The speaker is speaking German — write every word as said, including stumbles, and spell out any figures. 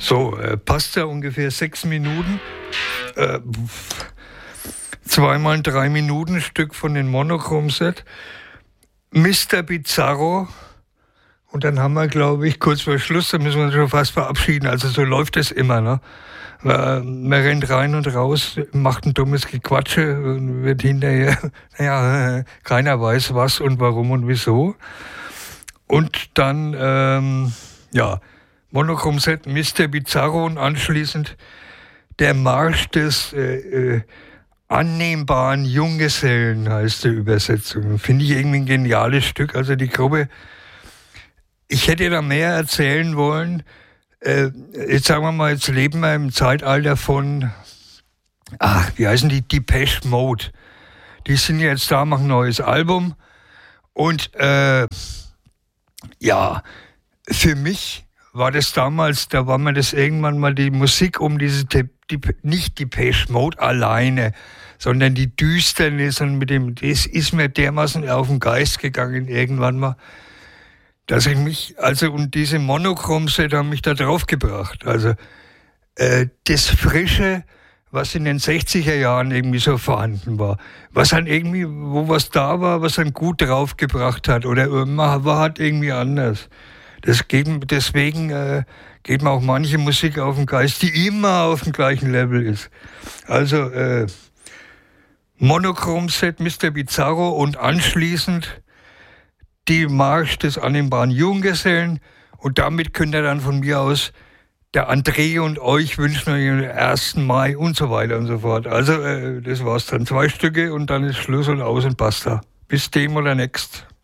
So, äh, passt ja ungefähr sechs Minuten. Äh, zweimal drei Minuten Stück von den Monochrom-Set. Mister Bizarro. Und dann haben wir, glaube ich, kurz vor Schluss, da müssen wir uns schon fast verabschieden. Also so läuft es immer, ne? Man rennt rein und raus, macht ein dummes Gequatsche und wird hinterher, naja, keiner weiß was und warum und wieso. Und dann, ähm, ja, Monochrom-Set, Mister Bizarro und anschließend der Marsch des äh, äh, annehmbaren Junggesellen, heißt die Übersetzung. Finde ich irgendwie ein geniales Stück. Also die Gruppe, ich hätte da mehr erzählen wollen. Äh, jetzt sagen wir mal, jetzt leben wir im Zeitalter von, ach, wie heißen die? Depeche Mode. Die sind jetzt da, machen ein neues Album. Und äh, ja, für mich war das damals, da war mir das irgendwann mal die Musik um diese, die, die, nicht Depeche Mode alleine, sondern die Düsternis und mit dem, das ist mir dermaßen auf den Geist gegangen irgendwann mal, dass ich mich, also und diese Monochrom-Set haben mich da drauf gebracht. Also äh, das Frische, was in den sechziger Jahren irgendwie so vorhanden war, was dann irgendwie, wo was da war, was dann gut draufgebracht hat oder man war halt irgendwie anders. Das geht, deswegen äh, geht mir auch manche Musik auf den Geist, die immer auf dem gleichen Level ist. Also äh, Monochrom-Set, Mister Bizarro und anschließend die Marsch des annehmbaren Junggesellen und damit könnt ihr dann von mir aus der André und euch wünschen euch den ersten Mai und so weiter und so fort. Also äh, das war's dann. Zwei Stücke und dann ist Schluss und aus und basta. Bis dem oder next.